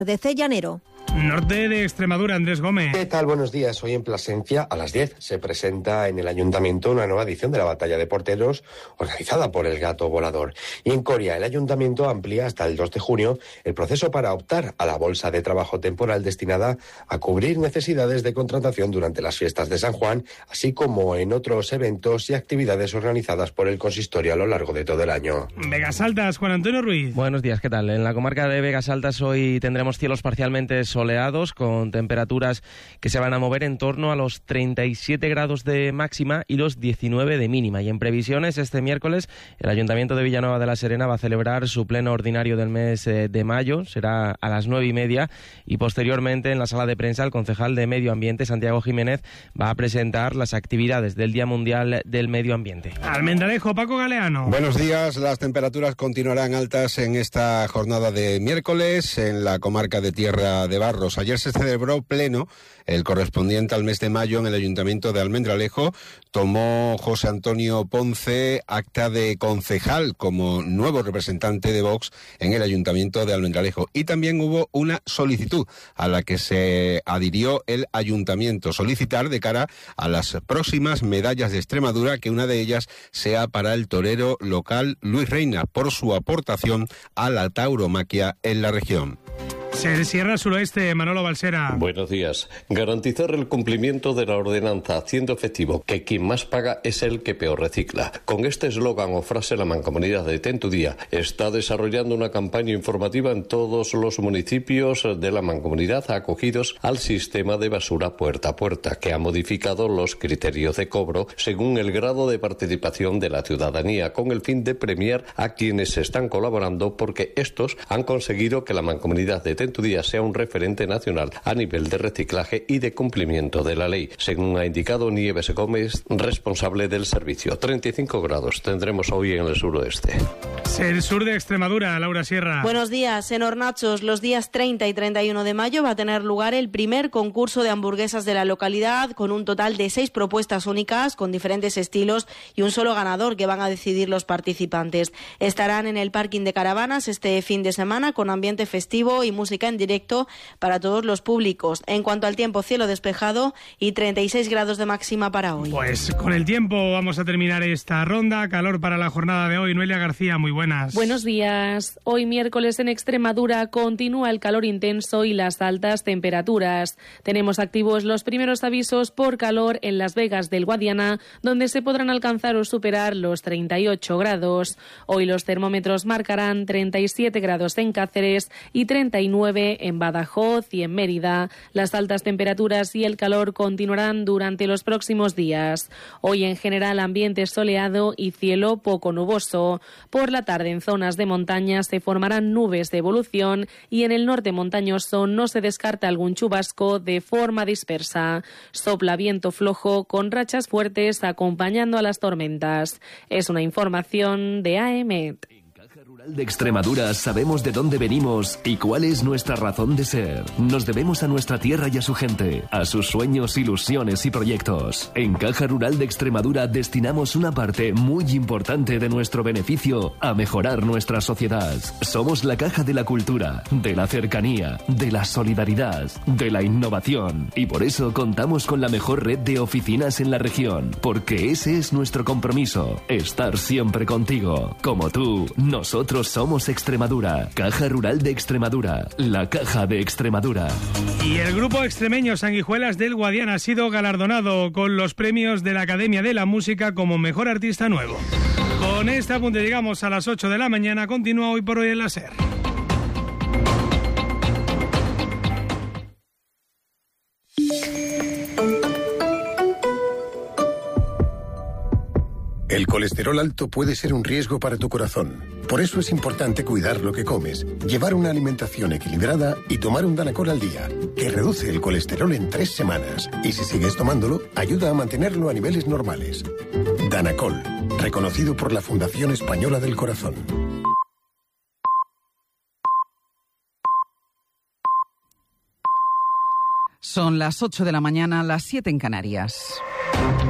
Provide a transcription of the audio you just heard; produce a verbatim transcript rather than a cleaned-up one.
de C. Llanero. Norte de Extremadura, Andrés Gómez. ¿Qué tal? Buenos días. Hoy en Plasencia, a las diez, se presenta en el Ayuntamiento una nueva edición de la Batalla de Porteros organizada por el Gato Volador. Y en Coria, el Ayuntamiento amplía hasta el dos de junio el proceso para optar a la bolsa de trabajo temporal destinada a cubrir necesidades de contratación durante las fiestas de San Juan, así como en otros eventos y actividades organizadas por el consistorio a lo largo de todo el año. Vegas Altas, Juan Antonio Ruiz. Buenos días, ¿qué tal? En la comarca de Vegas Altas hoy tendremos cielos parcialmente soleados con temperaturas que se van a mover en torno a los treinta y siete grados de máxima y los diecinueve de mínima. Y en previsiones, este miércoles el Ayuntamiento de Villanueva de la Serena va a celebrar su pleno ordinario del mes de mayo, será a las nueve y media, y posteriormente en la sala de prensa el concejal de Medio Ambiente, Santiago Jiménez, va a presentar las actividades del Día Mundial del Medio Ambiente. Almendralejo, Paco Galeano. Buenos días, las temperaturas continuarán altas en esta jornada de miércoles en la comarca de Tierra de Barros. Ayer se celebró pleno, el correspondiente al mes de mayo, en el Ayuntamiento de Almendralejo. Tomó José Antonio Ponce acta de concejal como nuevo representante de Vox en el Ayuntamiento de Almendralejo. Y también hubo una solicitud a la que se adhirió el Ayuntamiento, solicitar de cara a las próximas medallas de Extremadura que una de ellas sea para el torero local Luis Reina, por su aportación a la tauromaquia en la región. Sierra Suroeste, Manolo Balsera. Buenos días. Garantizar el cumplimiento de la ordenanza, haciendo efectivo que quien más paga es el que peor recicla. Con este eslogan o frase, la Mancomunidad de Tentudía está desarrollando una campaña informativa en todos los municipios de la Mancomunidad acogidos al sistema de basura puerta a puerta, que ha modificado los criterios de cobro según el grado de participación de la ciudadanía, con el fin de premiar a quienes están colaborando, porque estos han conseguido que la Mancomunidad de Tentudía sea un referente nacional a nivel de reciclaje y de cumplimiento de la ley, según ha indicado Nieves Gómez, responsable del servicio. treinta y cinco grados tendremos hoy en el suroeste. El sur de Extremadura, Laura Sierra. Buenos días. En Hornachos, los días treinta y treinta y uno de mayo va a tener lugar el primer concurso de hamburguesas de la localidad, con un total de seis propuestas únicas con diferentes estilos y un solo ganador que van a decidir los participantes. Estarán en el parking de caravanas este fin de semana con ambiente festivo y música en directo para todos los públicos. En cuanto al tiempo, cielo despejado y treinta y seis grados de máxima para hoy. Pues con el tiempo vamos a terminar esta ronda. Calor para la jornada de hoy. Noelia García, muy buenas. Buenos días. Hoy miércoles en Extremadura continúa el calor intenso y las altas temperaturas. Tenemos activos los primeros avisos por calor en Las Vegas del Guadiana, donde se podrán alcanzar o superar los treinta y ocho grados. Hoy los termómetros marcarán treinta y siete grados en Cáceres y treinta y nueve en Badajoz y en Mérida. Las altas temperaturas y el calor continuarán durante los próximos días. Hoy en general ambiente soleado y cielo poco nuboso. Por la tarde en zonas de montaña se formarán nubes de evolución y en el norte montañoso no se descarta algún chubasco de forma dispersa. Sopla viento flojo con rachas fuertes acompañando a las tormentas. Es una información de A M E T. De Extremadura sabemos de dónde venimos y cuál es nuestra razón de ser. Nos debemos a nuestra tierra y a su gente, a sus sueños, ilusiones y proyectos. En Caja Rural de Extremadura destinamos una parte muy importante de nuestro beneficio a mejorar nuestra sociedad. Somos la caja de la cultura, de la cercanía, de la solidaridad, de la innovación, y por eso contamos con la mejor red de oficinas en la región, porque ese es nuestro compromiso, estar siempre contigo. Como tú, nosotros somos Extremadura. Caja Rural de Extremadura, la caja de Extremadura. Y el grupo extremeño Sanguijuelas del Guadiana ha sido galardonado con los premios de la Academia de la Música como Mejor Artista Nuevo. Con este apunte llegamos a las ocho de la mañana. Continúa Hoy por Hoy en la SER. El colesterol alto puede ser un riesgo para tu corazón. Por eso es importante cuidar lo que comes, llevar una alimentación equilibrada y tomar un Danacol al día, que reduce el colesterol en tres semanas. Y si sigues tomándolo, ayuda a mantenerlo a niveles normales. Danacol, reconocido por la Fundación Española del Corazón. Son las ocho de la mañana, las siete en Canarias.